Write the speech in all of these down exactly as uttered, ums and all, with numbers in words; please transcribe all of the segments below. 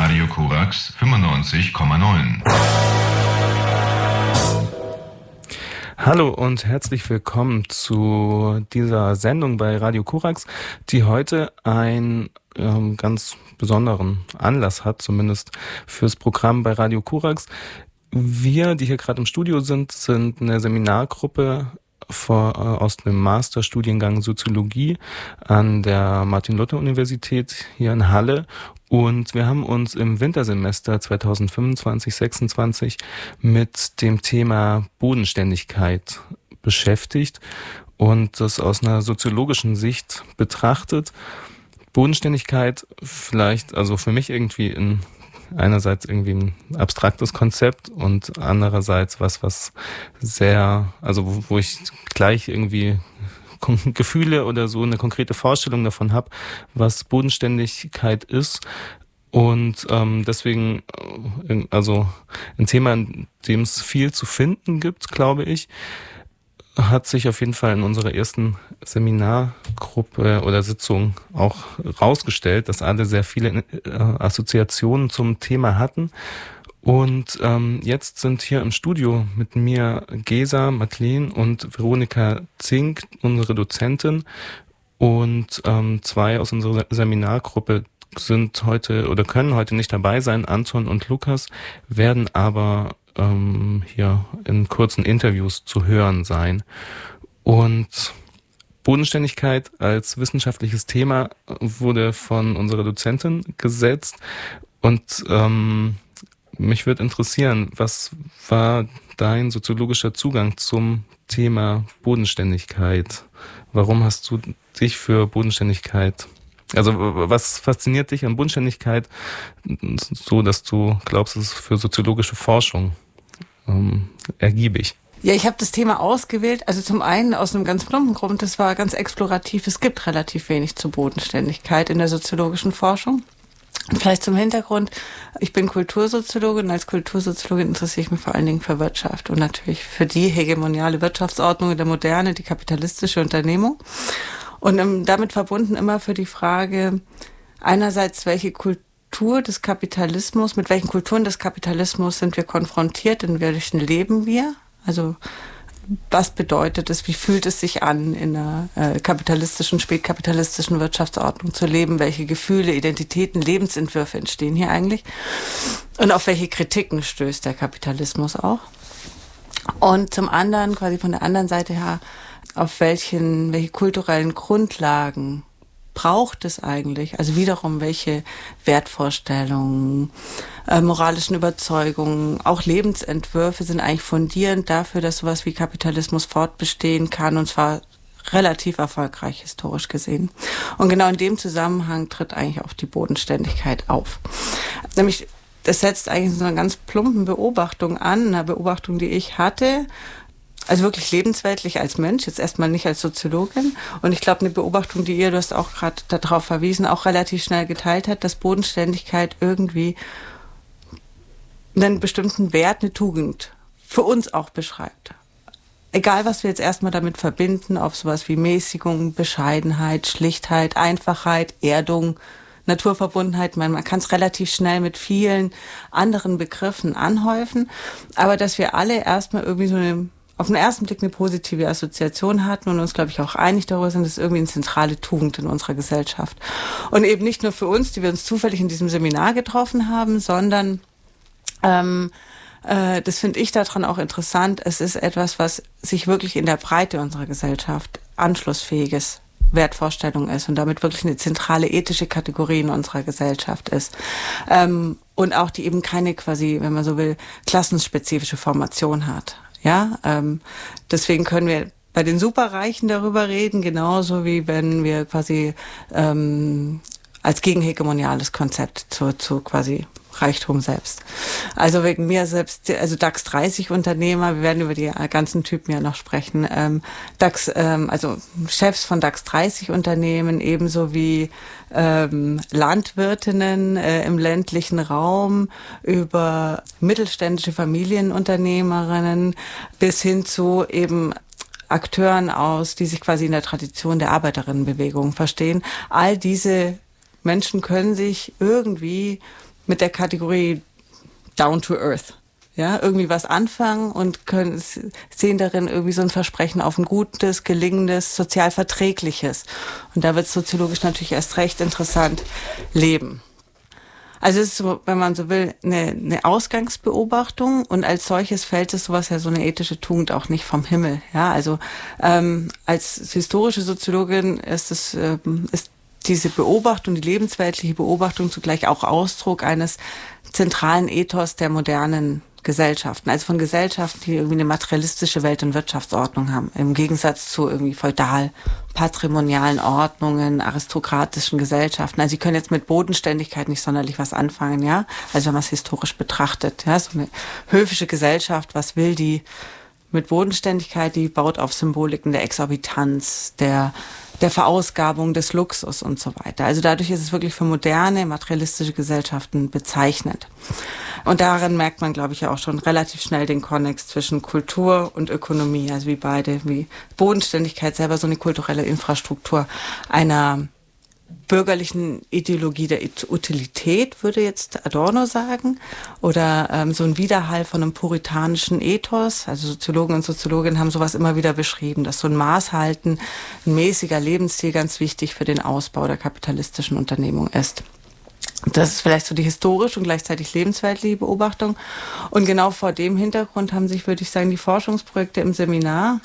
Radio Korax fünfundneunzig Komma neun. Hallo und herzlich willkommen zu dieser Sendung bei Radio Korax, die heute einen ähm, ganz besonderen Anlass hat, zumindest fürs Programm bei Radio Korax. Wir, die hier gerade im Studio sind, sind eine Seminargruppe vor, äh, aus dem Masterstudiengang Soziologie an der Martin-Luther-Universität hier in Halle. Und wir haben uns im Wintersemester zweitausendfünfundzwanzig sechsundzwanzig mit dem Thema Bodenständigkeit beschäftigt und das aus einer soziologischen Sicht betrachtet. Bodenständigkeit vielleicht, also für mich irgendwie in einerseits irgendwie ein abstraktes Konzept und andererseits was, was sehr, also wo, wo ich gleich irgendwie Gefühle oder so eine konkrete Vorstellung davon habe, was Bodenständigkeit ist. Und ähm, deswegen, äh, also ein Thema, in dem es viel zu finden gibt, glaube ich, hat sich auf jeden Fall in unserer ersten Seminargruppe oder Sitzung auch rausgestellt, dass alle sehr viele äh, Assoziationen zum Thema hatten. Und ähm, jetzt sind hier im Studio mit mir Gesa, Madeleine und Veronika Zink, unsere Dozentin, und ähm, zwei aus unserer Seminargruppe sind heute oder können heute nicht dabei sein. Anton und Lukas werden aber ähm, hier in kurzen Interviews zu hören sein. Und Bodenständigkeit als wissenschaftliches Thema wurde von unserer Dozentin gesetzt. Und ähm, mich würde interessieren, was war dein soziologischer Zugang zum Thema Bodenständigkeit? Warum hast du dich für Bodenständigkeit, also was fasziniert dich an Bodenständigkeit, so dass du glaubst, es ist für soziologische Forschung ähm, ergiebig? Ja, ich habe das Thema ausgewählt, also zum einen aus einem ganz plumpen Grund, das war ganz explorativ, es gibt relativ wenig zur Bodenständigkeit in der soziologischen Forschung. Vielleicht zum Hintergrund, ich bin Kultursoziologin und als Kultursoziologin interessiere ich mich vor allen Dingen für Wirtschaft und natürlich für die hegemoniale Wirtschaftsordnung in der Moderne, die kapitalistische Unternehmung. Und um, damit verbunden immer für die Frage, einerseits, welche Kultur des Kapitalismus, mit welchen Kulturen des Kapitalismus sind wir konfrontiert, in welchen leben wir? Also was bedeutet es, wie fühlt es sich an, in einer äh, kapitalistischen, spätkapitalistischen Wirtschaftsordnung zu leben? Welche Gefühle, Identitäten, Lebensentwürfe entstehen hier eigentlich? Und auf welche Kritiken stößt der Kapitalismus auch? Und zum anderen, quasi von der anderen Seite her, auf welchen, welche kulturellen Grundlagen braucht es eigentlich? Also wiederum, welche Wertvorstellungen, äh, moralischen Überzeugungen, auch Lebensentwürfe sind eigentlich fundierend dafür, dass sowas wie Kapitalismus fortbestehen kann, und zwar relativ erfolgreich historisch gesehen. Und genau in dem Zusammenhang tritt eigentlich auch die Bodenständigkeit auf. Nämlich, das setzt eigentlich so eine ganz plumpen Beobachtung an, eine Beobachtung, die ich hatte, also wirklich lebensweltlich als Mensch, jetzt erstmal nicht als Soziologin. Und ich glaube, eine Beobachtung, die ihr, du hast auch gerade darauf verwiesen, auch relativ schnell geteilt hat, dass Bodenständigkeit irgendwie einen bestimmten Wert, eine Tugend für uns auch beschreibt. Egal, was wir jetzt erstmal damit verbinden, auf sowas wie Mäßigung, Bescheidenheit, Schlichtheit, Einfachheit, Erdung, Naturverbundenheit, man, man kann es relativ schnell mit vielen anderen Begriffen anhäufen, aber dass wir alle erstmal irgendwie so eine auf den ersten Blick eine positive Assoziation hatten und uns, glaube ich, auch einig darüber sind, das ist irgendwie eine zentrale Tugend in unserer Gesellschaft. Und eben nicht nur für uns, die wir uns zufällig in diesem Seminar getroffen haben, sondern ähm, äh, das finde ich daran auch interessant, es ist etwas, was sich wirklich in der Breite unserer Gesellschaft anschlussfähiges Wertvorstellung ist und damit wirklich eine zentrale ethische Kategorie in unserer Gesellschaft ist. Ähm, und auch die eben keine quasi, wenn man so will, klassenspezifische Formation hat. Ja, ähm, deswegen können wir bei den Superreichen darüber reden, genauso wie wenn wir quasi ähm, als gegenhegemoniales Konzept zu, zu quasi Reichtum selbst. Also wegen mir selbst, also DAX dreißig Unternehmer, wir werden über die ganzen Typen ja noch sprechen, ähm, DAX, ähm, also Chefs von DAX dreißig Unternehmen, ebenso wie ähm, Landwirtinnen äh, im ländlichen Raum, über mittelständische Familienunternehmerinnen bis hin zu eben Akteuren aus, die sich quasi in der Tradition der Arbeiterinnenbewegung verstehen. All diese Menschen können sich irgendwie mit der Kategorie down to earth. Ja, irgendwie was anfangen und können sehen darin irgendwie so ein Versprechen auf ein gutes, gelingendes, sozial verträgliches. Und da wird es soziologisch natürlich erst recht interessant, Leben. Also es ist so, wenn man so will, eine, eine Ausgangsbeobachtung und als solches fällt es sowas ja so eine ethische Tugend auch nicht vom Himmel. Ja, also ähm, als historische Soziologin ist es ähm, ist diese Beobachtung, die lebensweltliche Beobachtung zugleich auch Ausdruck eines zentralen Ethos der modernen Gesellschaften, also von Gesellschaften, die irgendwie eine materialistische Welt- und Wirtschaftsordnung haben, im Gegensatz zu irgendwie feudal, patrimonialen Ordnungen, aristokratischen Gesellschaften. Also sie können jetzt mit Bodenständigkeit nicht sonderlich was anfangen, ja, also wenn man es historisch betrachtet, ja, so eine höfische Gesellschaft, was will die mit Bodenständigkeit? Die baut auf Symboliken der Exorbitanz, der der Verausgabung des Luxus und so weiter. Also dadurch ist es wirklich für moderne, materialistische Gesellschaften bezeichnend. Und darin merkt man, glaube ich, ja auch schon relativ schnell den Konnex zwischen Kultur und Ökonomie, also wie beide, wie Bodenständigkeit selber so eine kulturelle Infrastruktur einer bürgerlichen Ideologie der Utilität, würde jetzt Adorno sagen, oder ähm, so ein Widerhall von einem puritanischen Ethos. Also Soziologen und Soziologinnen haben sowas immer wieder beschrieben, dass so ein Maßhalten, ein mäßiger Lebensstil ganz wichtig für den Ausbau der kapitalistischen Unternehmung ist. Das ist vielleicht so die historische und gleichzeitig lebensweltliche Beobachtung. Und genau vor dem Hintergrund haben sich, würde ich sagen, die Forschungsprojekte im Seminar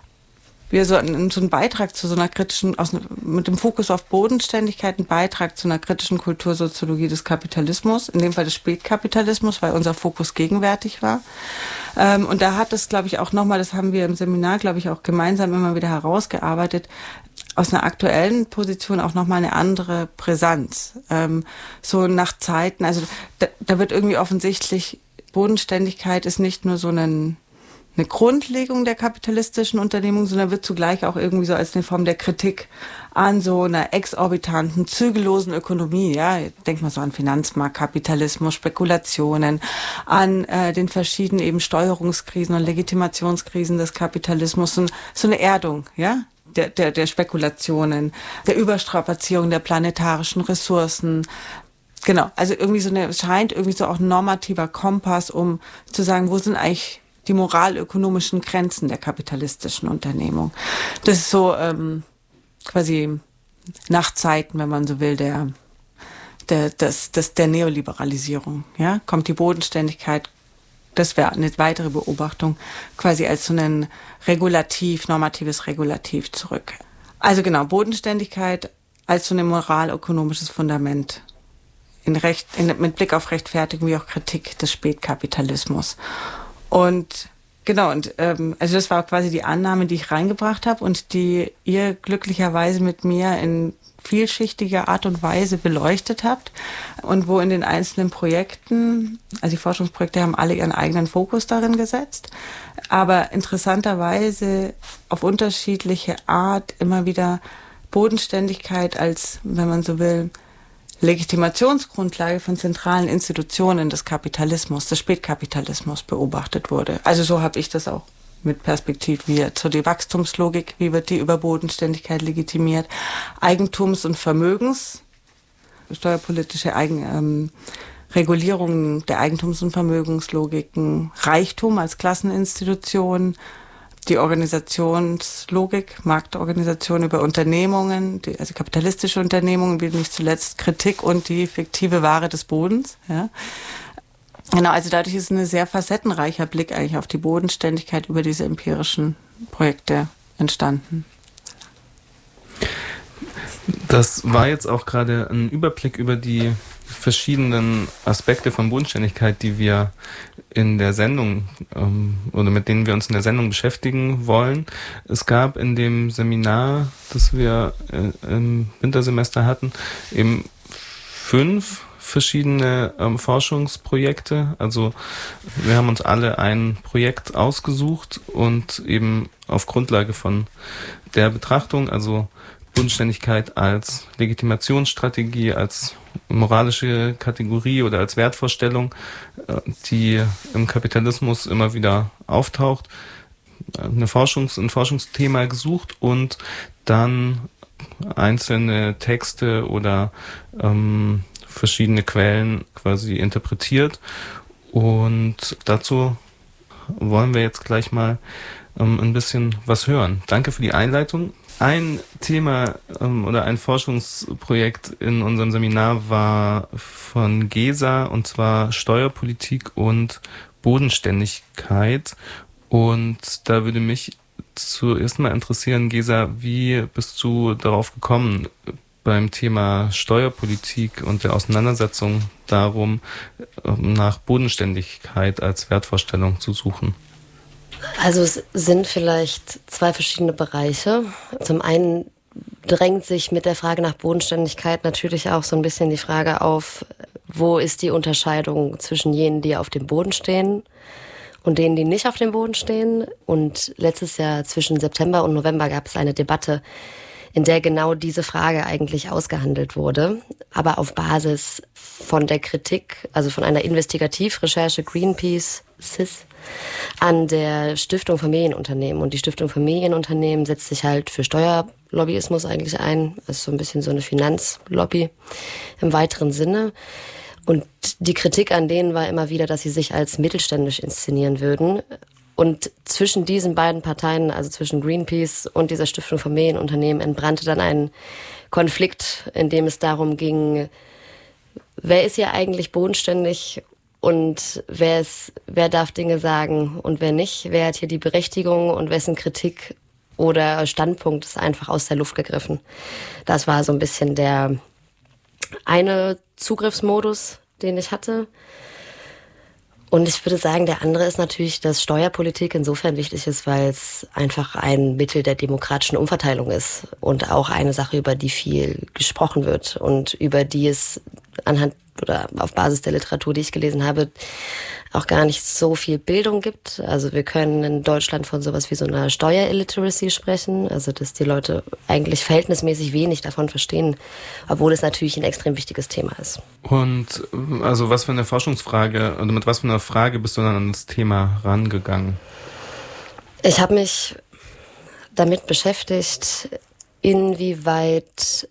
wir so einen, so einen Beitrag zu so einer kritischen, aus, mit dem Fokus auf Bodenständigkeit, einen Beitrag zu einer kritischen Kultursoziologie des Kapitalismus, in dem Fall des Spätkapitalismus, weil unser Fokus gegenwärtig war. Ähm, und da hat es, glaube ich, auch nochmal, das haben wir im Seminar, glaube ich, auch gemeinsam immer wieder herausgearbeitet, aus einer aktuellen Position auch nochmal eine andere Brisanz. Ähm, so nach Zeiten, also da, da wird irgendwie offensichtlich, Bodenständigkeit ist nicht nur so ein eine Grundlegung der kapitalistischen Unternehmung, sondern wird zugleich auch irgendwie so als eine Form der Kritik an so einer exorbitanten, zügellosen Ökonomie, ja, denkt man so an Finanzmarktkapitalismus, Spekulationen, an äh, den verschiedenen eben Steuerungskrisen und Legitimationskrisen des Kapitalismus, so, so eine Erdung, ja, der, der, der Spekulationen, der Überstrapazierung der planetarischen Ressourcen. Genau, also irgendwie so eine, es scheint irgendwie so auch ein normativer Kompass, um zu sagen, wo sind eigentlich die moralökonomischen Grenzen der kapitalistischen Unternehmung. Das ist so ähm, quasi nach Zeiten, wenn man so will, der, der, des, des, der Neoliberalisierung. Ja? Kommt die Bodenständigkeit, das wäre eine weitere Beobachtung, quasi als so ein Regulativ, normatives Regulativ zurück. Also genau, Bodenständigkeit als so ein moralökonomisches Fundament in Recht, in, mit Blick auf Rechtfertigung wie auch Kritik des Spätkapitalismus. Und genau, und ähm, also das war quasi die Annahme, die ich reingebracht habe und die ihr glücklicherweise mit mir in vielschichtiger Art und Weise beleuchtet habt und wo in den einzelnen Projekten, also die Forschungsprojekte haben alle ihren eigenen Fokus darin gesetzt, aber interessanterweise auf unterschiedliche Art immer wieder Bodenständigkeit als, wenn man so will, Legitimationsgrundlage von zentralen Institutionen des Kapitalismus, des Spätkapitalismus beobachtet wurde. Also so habe ich das auch mit Perspektive wie so die Wachstumslogik, wie wird die über Bodenständigkeit legitimiert, Eigentums- und Vermögens, steuerpolitische Eigen, ähm, Regulierung der Eigentums- und Vermögenslogiken, Reichtum als Klasseninstitution, die Organisationslogik, Marktorganisation über Unternehmungen, die, also kapitalistische Unternehmungen, wie nicht zuletzt Kritik und die fiktive Ware des Bodens. Ja. Genau, also dadurch ist ein sehr facettenreicher Blick eigentlich auf die Bodenständigkeit über diese empirischen Projekte entstanden. Das war jetzt auch gerade ein Überblick über die verschiedenen Aspekte von Bodenständigkeit, die wir in der Sendung ähm, oder mit denen wir uns in der Sendung beschäftigen wollen. Es gab in dem Seminar, das wir äh, im Wintersemester hatten, eben fünf verschiedene ähm, Forschungsprojekte. Also wir haben uns alle ein Projekt ausgesucht und eben auf Grundlage von der Betrachtung, also Bodenständigkeit als Legitimationsstrategie, als moralische Kategorie oder als Wertvorstellung, die im Kapitalismus immer wieder auftaucht, eine Forschungs-, ein Forschungsthema gesucht und dann einzelne Texte oder ähm, verschiedene Quellen quasi interpretiert. Und dazu wollen wir jetzt gleich mal ähm, ein bisschen was hören. Danke für die Einleitung. Ein Thema ähm, oder ein Forschungsprojekt in unserem Seminar war von Gesa, und zwar Steuerpolitik und Bodenständigkeit. Und da würde mich zuerst mal interessieren, Gesa, wie bist du darauf gekommen, beim Thema Steuerpolitik und der Auseinandersetzung darum, nach Bodenständigkeit als Wertvorstellung zu suchen? Also es sind vielleicht zwei verschiedene Bereiche. Zum einen drängt sich mit der Frage nach Bodenständigkeit natürlich auch so ein bisschen die Frage auf, wo ist die Unterscheidung zwischen jenen, die auf dem Boden stehen und denen, die nicht auf dem Boden stehen. Und letztes Jahr zwischen September und November gab es eine Debatte, in der genau diese Frage eigentlich ausgehandelt wurde, aber auf Basis von der Kritik, also von einer Investigativrecherche Greenpeace, S I S, an der Stiftung Familienunternehmen. Und die Stiftung Familienunternehmen setzt sich halt für Steuerlobbyismus eigentlich ein, also so ein bisschen so eine Finanzlobby im weiteren Sinne. Und die Kritik an denen war immer wieder, dass sie sich als mittelständisch inszenieren würden. Und zwischen diesen beiden Parteien, also zwischen Greenpeace und dieser Stiftung Familienunternehmen, entbrannte dann ein Konflikt, in dem es darum ging, wer ist hier eigentlich bodenständig und wer ist, wer darf Dinge sagen und wer nicht, wer hat hier die Berechtigung und wessen Kritik oder Standpunkt ist einfach aus der Luft gegriffen. Das war so ein bisschen der eine Zugriffsmodus, den ich hatte. Und ich würde sagen, der andere ist natürlich, dass Steuerpolitik insofern wichtig ist, weil es einfach ein Mittel der demokratischen Umverteilung ist und auch eine Sache, über die viel gesprochen wird und über die es anhand oder auf Basis der Literatur, die ich gelesen habe, auch gar nicht so viel Bildung gibt. Also wir können in Deutschland von sowas wie so einer Steuerilliteracy sprechen, also dass die Leute eigentlich verhältnismäßig wenig davon verstehen, obwohl es natürlich ein extrem wichtiges Thema ist. Und also was für eine Forschungsfrage, oder mit was für einer Frage bist du dann an das Thema rangegangen? Ich habe mich damit beschäftigt, inwieweit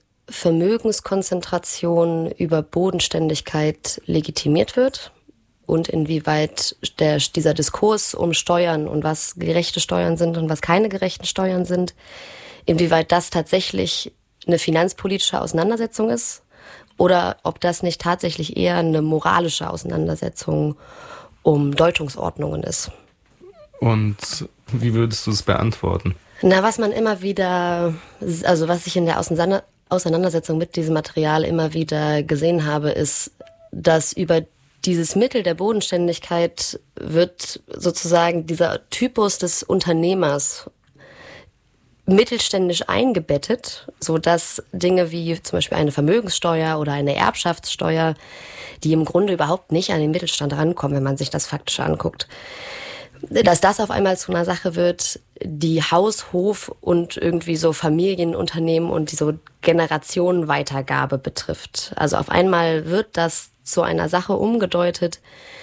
Vermögenskonzentration über Bodenständigkeit legitimiert wird. Und inwieweit der, dieser Diskurs um Steuern und was gerechte Steuern sind und was keine gerechten Steuern sind, inwieweit das tatsächlich eine finanzpolitische Auseinandersetzung ist oder ob das nicht tatsächlich eher eine moralische Auseinandersetzung um Deutungsordnungen ist. Und wie würdest du es beantworten? Na, was man immer wieder, also was ich in der Auseinandersetzung mit diesem Material immer wieder gesehen habe, ist, dass über dieses Mittel der Bodenständigkeit wird sozusagen dieser Typus des Unternehmers mittelständisch eingebettet, so dass Dinge wie zum Beispiel eine Vermögenssteuer oder eine Erbschaftssteuer, die im Grunde überhaupt nicht an den Mittelstand rankommen, wenn man sich das faktisch anguckt, dass das auf einmal zu einer Sache wird, die Haus, Hof und irgendwie so Familienunternehmen und die so Generationenweitergabe betrifft. Also auf einmal wird das zu einer Sache umgedeutet,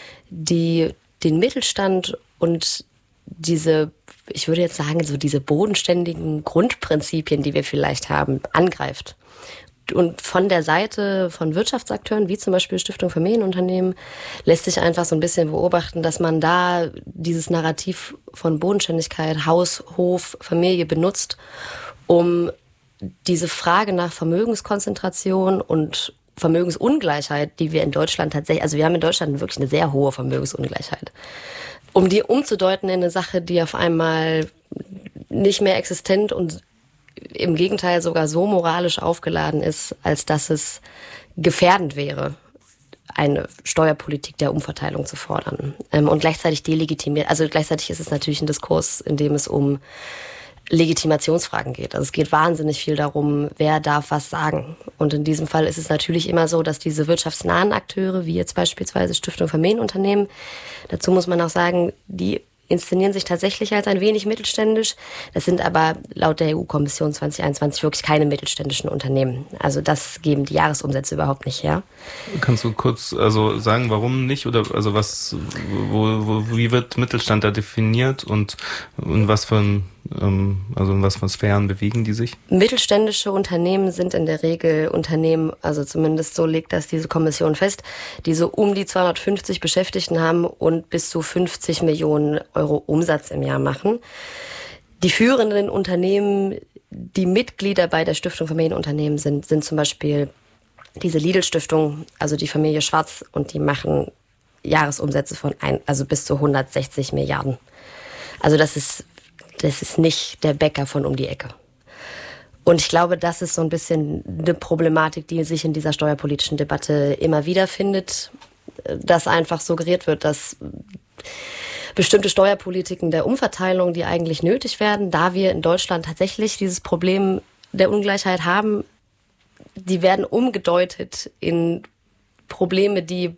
die den Mittelstand und diese, ich würde jetzt sagen, so diese bodenständigen Grundprinzipien, die wir vielleicht haben, angreift. Und von der Seite von Wirtschaftsakteuren, wie zum Beispiel Stiftung Familienunternehmen, lässt sich einfach so ein bisschen beobachten, dass man da dieses Narrativ von Bodenständigkeit, Haus, Hof, Familie benutzt, um diese Frage nach Vermögenskonzentration und Vermögensungleichheit, die wir in Deutschland tatsächlich, also wir haben in Deutschland wirklich eine sehr hohe Vermögensungleichheit, um die umzudeuten in eine Sache, die auf einmal nicht mehr existent und im Gegenteil sogar so moralisch aufgeladen ist, als dass es gefährdend wäre, eine Steuerpolitik der Umverteilung zu fordern. Und gleichzeitig delegitimiert, also gleichzeitig ist es natürlich ein Diskurs, in dem es um Legitimationsfragen geht. Also es geht wahnsinnig viel darum, wer darf was sagen. Und in diesem Fall ist es natürlich immer so, dass diese wirtschaftsnahen Akteure, wie jetzt beispielsweise Stiftung Familienunternehmen, dazu muss man auch sagen, die inszenieren sich tatsächlich als ein wenig mittelständisch. Das sind aber laut der E U-Kommission zwanzig einundzwanzig wirklich keine mittelständischen Unternehmen. Also das geben die Jahresumsätze überhaupt nicht her. Kannst du kurz also sagen, warum nicht? Oder also was, wo, wo, wie wird Mittelstand da definiert und in was für ähm, also in was für Sphären bewegen die sich? Mittelständische Unternehmen sind in der Regel Unternehmen, also zumindest so legt das diese Kommission fest, die so um die zweihundertfünfzig Beschäftigten haben und bis zu fünfzig Millionen Euro Umsatz im Jahr machen. Die führenden Unternehmen, die Mitglieder bei der Stiftung Familienunternehmen sind, sind zum Beispiel diese Lidl-Stiftung, also die Familie Schwarz, und die machen Jahresumsätze von ein, also bis zu hundertsechzig Milliarden. Also das ist, das ist nicht der Bäcker von um die Ecke. Und ich glaube, das ist so ein bisschen eine Problematik, die sich in dieser steuerpolitischen Debatte immer wieder findet, dass einfach suggeriert wird, dass bestimmte Steuerpolitiken der Umverteilung, die eigentlich nötig werden, da wir in Deutschland tatsächlich dieses Problem der Ungleichheit haben, die werden umgedeutet in Probleme, die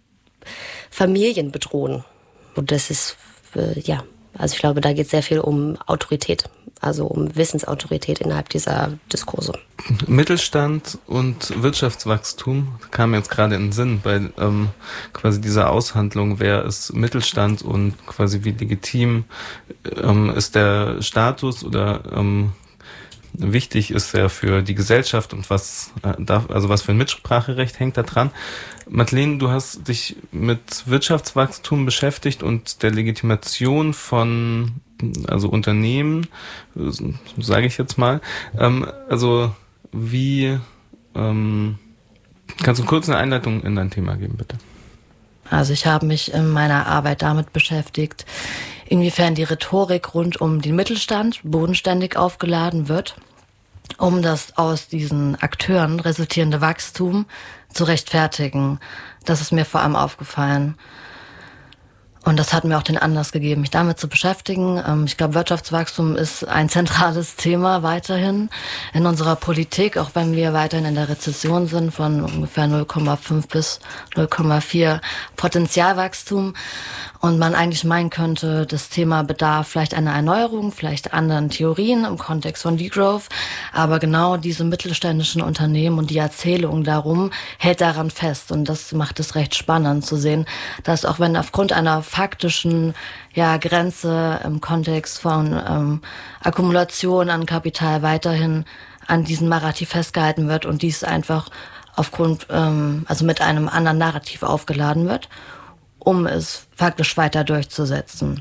Familien bedrohen. Und das ist, äh, ja, also ich glaube, da geht es sehr viel um Autorität, also um Wissensautorität innerhalb dieser Diskurse. Mittelstand und Wirtschaftswachstum kam jetzt gerade in den Sinn bei ähm, quasi dieser Aushandlung, wer ist Mittelstand und quasi wie legitim ähm, ist der Status oder ähm, wichtig ist er für die Gesellschaft und was äh, darf, also was für ein Mitspracherecht hängt da dran. Madeleine, du hast dich mit Wirtschaftswachstum beschäftigt und der Legitimation von also Unternehmen, sage ich jetzt mal. Ähm, also wie ähm, kannst du kurz eine Einleitung in dein Thema geben, bitte? Also ich habe mich in meiner Arbeit damit beschäftigt, inwiefern die Rhetorik rund um den Mittelstand bodenständig aufgeladen wird, um das aus diesen Akteuren resultierende Wachstum zu rechtfertigen. Das ist mir vor allem aufgefallen. Und das hat mir auch den Anlass gegeben, mich damit zu beschäftigen. Ich glaube, Wirtschaftswachstum ist ein zentrales Thema weiterhin in unserer Politik, auch wenn wir weiterhin in der Rezession sind von ungefähr null Komma fünf bis null Komma vier Potenzialwachstum. Und man eigentlich meinen könnte, das Thema bedarf vielleicht einer Erneuerung, vielleicht anderen Theorien im Kontext von Degrowth. Aber genau diese mittelständischen Unternehmen und die Erzählung darum hält daran fest. Und das macht es recht spannend zu sehen, dass auch wenn aufgrund einer faktischen ja, Grenze im Kontext von ähm, Akkumulation an Kapital weiterhin an diesem Narrativ festgehalten wird und dies einfach aufgrund, ähm, also mit einem anderen Narrativ aufgeladen wird, um es faktisch weiter durchzusetzen.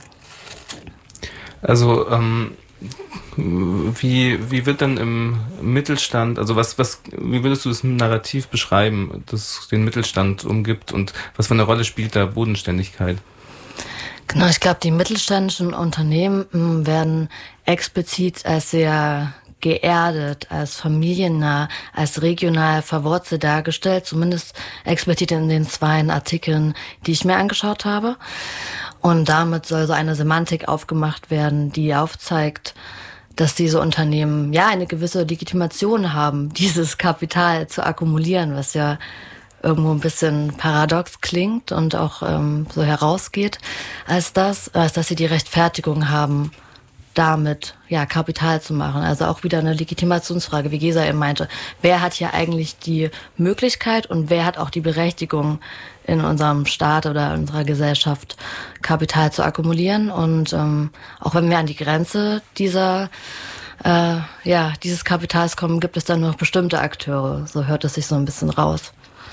Also ähm, wie wie wird dann im Mittelstand, also was was wie würdest du das Narrativ beschreiben, das den Mittelstand umgibt und was für eine Rolle spielt da Bodenständigkeit? Genau, ich glaube, die mittelständischen Unternehmen werden explizit als sehr geerdet, als familiennah, als regional verwurzelt dargestellt, zumindest explizit in den zwei Artikeln, die ich mir angeschaut habe. Und damit soll so eine Semantik aufgemacht werden, die aufzeigt, dass diese Unternehmen ja eine gewisse Legitimation haben, dieses Kapital zu akkumulieren, was ja irgendwo ein bisschen paradox klingt und auch ähm, so herausgeht, als das, als dass sie die Rechtfertigung haben, damit ja Kapital zu machen. Also auch wieder eine Legitimationsfrage, wie Gesa eben meinte. Wer hat hier eigentlich die Möglichkeit und wer hat auch die Berechtigung, in unserem Staat oder in unserer Gesellschaft Kapital zu akkumulieren? Und ähm, auch wenn wir an die Grenze dieser äh, ja dieses Kapitals kommen, gibt es dann nur noch bestimmte Akteure. So hört es sich so ein bisschen raus.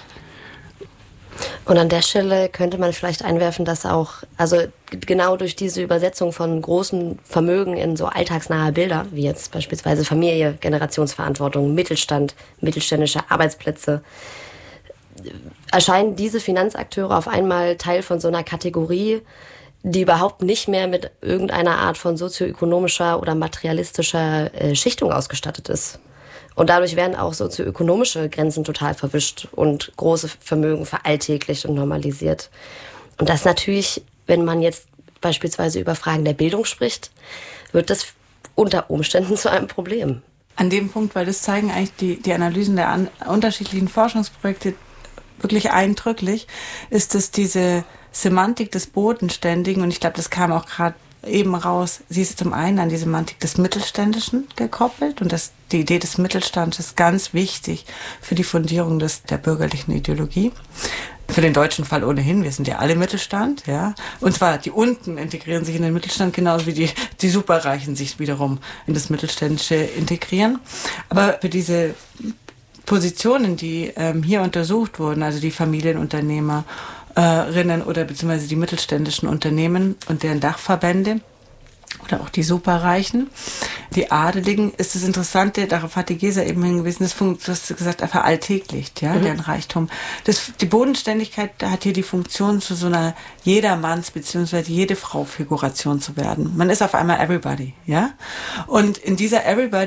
Und an der Stelle könnte man vielleicht einwerfen, dass auch, also genau durch diese Übersetzung von großen Vermögen in so alltagsnahe Bilder, wie jetzt beispielsweise Familie, Generationsverantwortung, Mittelstand, mittelständische Arbeitsplätze, erscheinen diese Finanzakteure auf einmal Teil von so einer Kategorie, die überhaupt nicht mehr mit irgendeiner Art von sozioökonomischer oder materialistischer äh, Schichtung ausgestattet ist. Und dadurch werden auch sozioökonomische Grenzen total verwischt und große Vermögen veralltäglicht und normalisiert. Und das natürlich, wenn man jetzt beispielsweise über Fragen der Bildung spricht, wird das unter Umständen zu einem Problem. An dem Punkt, weil das zeigen eigentlich die, die Analysen der an, unterschiedlichen Forschungsprojekte wirklich eindrücklich, ist, dass diese Semantik des Bodenständigen, und ich glaube, das kam auch gerade eben raus, sie ist zum einen an die Semantik des Mittelständischen gekoppelt und das, die Idee des Mittelstands ist ganz wichtig für die Fundierung des, der bürgerlichen Ideologie. Für den deutschen Fall ohnehin, wir sind ja alle Mittelstand, ja. Und zwar die unten integrieren sich in den Mittelstand, genauso wie die, die Superreichen sich wiederum in das Mittelständische integrieren. Aber für diese Positionen, die ähm, hier untersucht wurden, also die Familienunternehmerinnen oder beziehungsweise die mittelständischen Unternehmen und deren Dachverbände, oder auch die Superreichen, die Adeligen, ist das Interessante, darauf hat die Gesa eben hingewiesen, das funkt, du hast gesagt, einfach alltäglich, ja, mhm. deren Reichtum. Das, die Bodenständigkeit hat hier die Funktion, zu so einer Jedermanns- bzw. jede Frau-Figuration zu werden. Man ist auf einmal everybody, ja. Und in dieser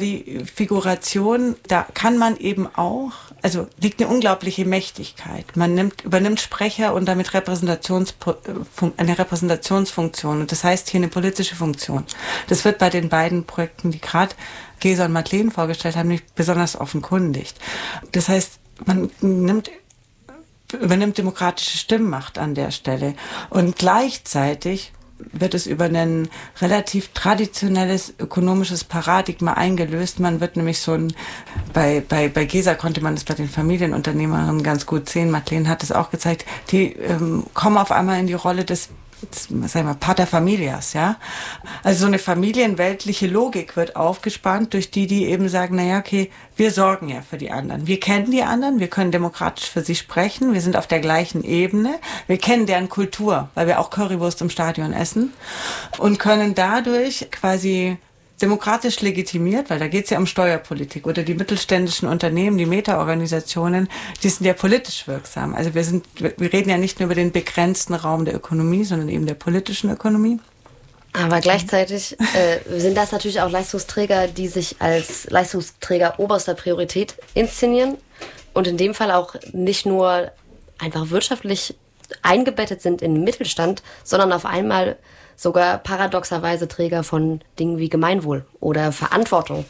Everybody-Figuration, da kann man eben auch, also liegt eine unglaubliche Mächtigkeit. Man nimmt, übernimmt Sprecher und damit Repräsentations, eine Repräsentationsfunktion. Und das heißt hier eine politische Funktion. Das wird bei den beiden Projekten, die gerade Gesa und Madeleine vorgestellt haben, nicht besonders offenkundig. Das heißt, man nimmt, übernimmt demokratische Stimmmacht an der Stelle. Und gleichzeitig wird es über ein relativ traditionelles ökonomisches Paradigma eingelöst. Man wird nämlich so ein, bei, bei, bei Gesa konnte man das bei den Familienunternehmerinnen ganz gut sehen, Madeleine hat es auch gezeigt, die ähm, kommen auf einmal in die Rolle des Jetzt, sagen wir, Paterfamilias, ja. Also so eine familienweltliche Logik wird aufgespannt durch die, die eben sagen, naja, okay, wir sorgen ja für die anderen. Wir kennen die anderen, wir können demokratisch für sie sprechen, wir sind auf der gleichen Ebene, wir kennen deren Kultur, weil wir auch Currywurst im Stadion essen und können dadurch quasi demokratisch legitimiert, weil da geht es ja um Steuerpolitik oder die mittelständischen Unternehmen, die Meta-Organisationen, die sind ja politisch wirksam. Also wir sind, wir reden ja nicht nur über den begrenzten Raum der Ökonomie, sondern eben der politischen Ökonomie. Aber gleichzeitig äh, sind das natürlich auch Leistungsträger, die sich als Leistungsträger oberster Priorität inszenieren und in dem Fall auch nicht nur einfach wirtschaftlich eingebettet sind in den Mittelstand, sondern auf einmal sogar paradoxerweise Träger von Dingen wie Gemeinwohl oder Verantwortung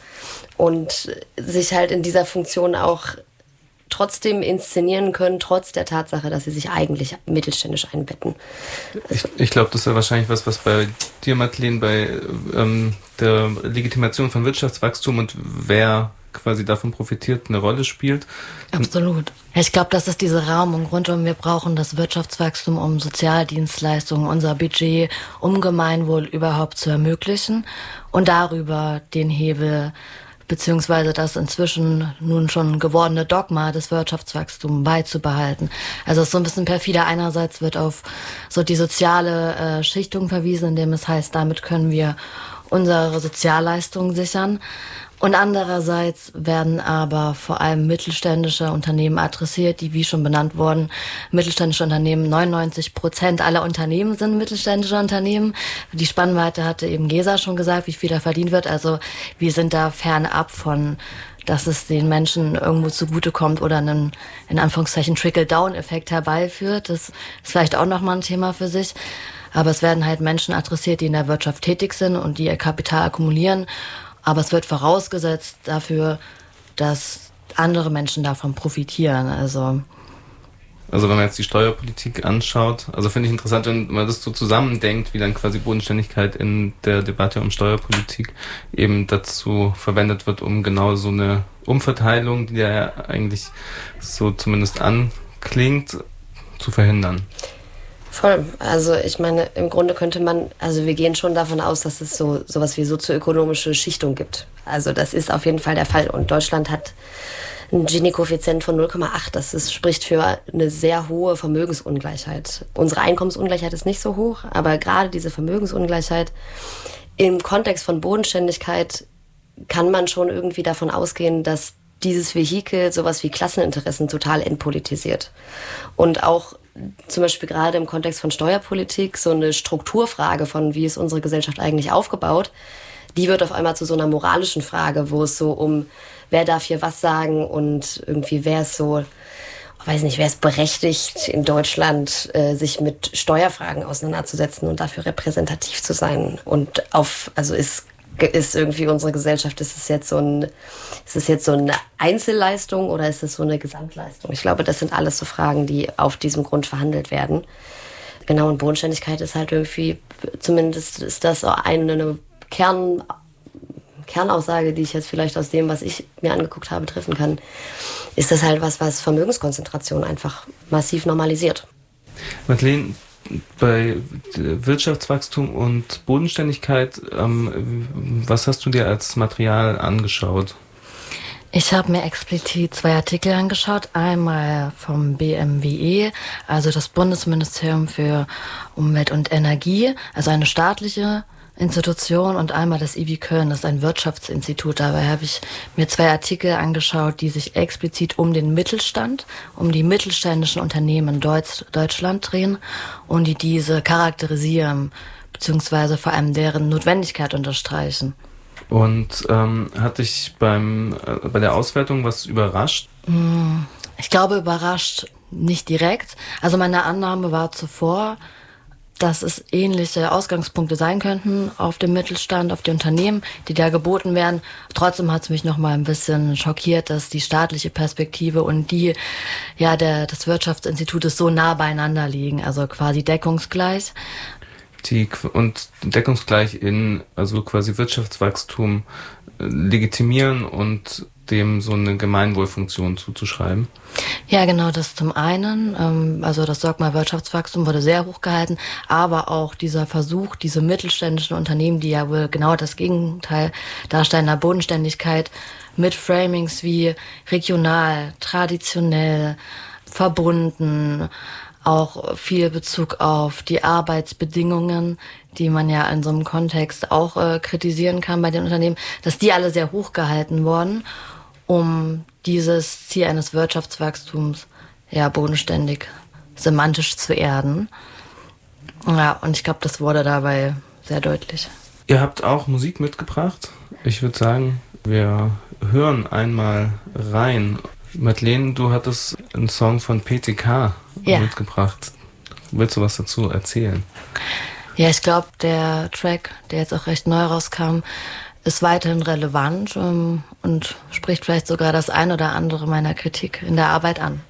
und sich halt in dieser Funktion auch trotzdem inszenieren können, trotz der Tatsache, dass sie sich eigentlich mittelständisch einbetten. Also ich ich glaube, das ist ja wahrscheinlich was, was bei dir, Madeleine, bei ähm, der Legitimation von Wirtschaftswachstum und wer quasi davon profitiert, eine Rolle spielt. Absolut. Ich glaube, das ist diese Rahmung rundum. Wir brauchen das Wirtschaftswachstum, um Sozialdienstleistungen, unser Budget, um Gemeinwohl überhaupt zu ermöglichen und darüber den Hebel beziehungsweise das inzwischen nun schon gewordene Dogma des Wirtschaftswachstums beizubehalten. Also es ist so ein bisschen perfide. Einerseits wird auf so die soziale äh, Schichtung verwiesen, indem es heißt, damit können wir unsere Sozialleistungen sichern. Und andererseits werden aber vor allem mittelständische Unternehmen adressiert, die, wie schon benannt wurden, mittelständische Unternehmen, neunundneunzig Prozent aller Unternehmen sind mittelständische Unternehmen. Die Spannweite hatte eben Gesa schon gesagt, wie viel da verdient wird. Also wir sind da fernab von, dass es den Menschen irgendwo zugutekommt oder einen, in Anführungszeichen, Trickle-Down-Effekt herbeiführt. Das ist vielleicht auch nochmal ein Thema für sich. Aber es werden halt Menschen adressiert, die in der Wirtschaft tätig sind und die ihr Kapital akkumulieren. Aber es wird vorausgesetzt dafür, dass andere Menschen davon profitieren. Also, also wenn man jetzt die Steuerpolitik anschaut, also finde ich interessant, wenn man das so zusammendenkt, wie dann quasi Bodenständigkeit in der Debatte um Steuerpolitik eben dazu verwendet wird, um genau so eine Umverteilung, die ja eigentlich so zumindest anklingt, zu verhindern. Voll. Also ich meine, im Grunde könnte man, also wir gehen schon davon aus, dass es so sowas wie sozioökonomische Schichtung gibt. Also das ist auf jeden Fall der Fall. Und Deutschland hat einen Gini-Koeffizient von null Komma acht. Das ist, spricht für eine sehr hohe Vermögensungleichheit. Unsere Einkommensungleichheit ist nicht so hoch, aber gerade diese Vermögensungleichheit im Kontext von Bodenständigkeit kann man schon irgendwie davon ausgehen, dass dieses Vehikel sowas wie Klasseninteressen total entpolitisiert. Und auch zum Beispiel gerade im Kontext von Steuerpolitik so eine Strukturfrage von, wie ist unsere Gesellschaft eigentlich aufgebaut, die wird auf einmal zu so einer moralischen Frage, wo es so um, wer darf hier was sagen und irgendwie wer ist so, ich weiß nicht, wer ist berechtigt in Deutschland, äh, sich mit Steuerfragen auseinanderzusetzen und dafür repräsentativ zu sein. Und auf, also ist ist irgendwie unsere Gesellschaft, ist es jetzt so ein, ist es jetzt so eine Einzelleistung oder ist es so eine Gesamtleistung? Ich glaube, das sind alles so Fragen, die auf diesem Grund verhandelt werden. Genau, und Bodenständigkeit ist halt irgendwie, zumindest ist das eine, eine Kernaussage, die ich jetzt vielleicht aus dem, was ich mir angeguckt habe, treffen kann, ist das halt was, was Vermögenskonzentration einfach massiv normalisiert. Madeleine, bei Wirtschaftswachstum und Bodenständigkeit, ähm, was hast du dir als Material angeschaut? Ich habe mir explizit zwei Artikel angeschaut. Einmal vom B M W E, also das Bundesministerium für Umwelt und Energie, also eine staatliche Institution, und einmal das I W I Köln, das ist ein Wirtschaftsinstitut. Dabei habe ich mir zwei Artikel angeschaut, die sich explizit um den Mittelstand, um die mittelständischen Unternehmen in Deutsch, Deutschland drehen und die diese charakterisieren, beziehungsweise vor allem deren Notwendigkeit unterstreichen. Und ähm, hat dich beim äh, bei der Auswertung was überrascht? Ich glaube, überrascht nicht direkt. Also meine Annahme war zuvor, dass es ähnliche Ausgangspunkte sein könnten auf dem Mittelstand, auf die Unternehmen, die da geboten werden. Trotzdem hat es mich noch mal ein bisschen schockiert, dass die staatliche Perspektive und die ja der des Wirtschaftsinstitutes so nah beieinander liegen, also quasi deckungsgleich. Die, und deckungsgleich in, also quasi Wirtschaftswachstum äh, legitimieren und dem so eine Gemeinwohlfunktion zuzuschreiben? Ja, genau, das zum einen. Ähm, also das Dogma Wirtschaftswachstum wurde sehr hoch gehalten, aber auch dieser Versuch, diese mittelständischen Unternehmen, die ja wohl genau das Gegenteil darstellen, der Bodenständigkeit, mit Framings wie regional, traditionell, verbunden, auch viel Bezug auf die Arbeitsbedingungen, die man ja in so einem Kontext auch äh, kritisieren kann bei den Unternehmen, dass die alle sehr hoch gehalten wurden, um dieses Ziel eines Wirtschaftswachstums ja bodenständig semantisch zu erden. Ja, und ich glaube, das wurde dabei sehr deutlich. Ihr habt auch Musik mitgebracht. Ich würde sagen, wir hören einmal rein. Madeleine, du hattest einen Song von P T K ja. mitgebracht. Willst du was dazu erzählen? Ja, ich glaube, der Track, der jetzt auch recht neu rauskam, ist weiterhin relevant ähm, und spricht vielleicht sogar das ein oder andere meiner Kritik in der Arbeit an.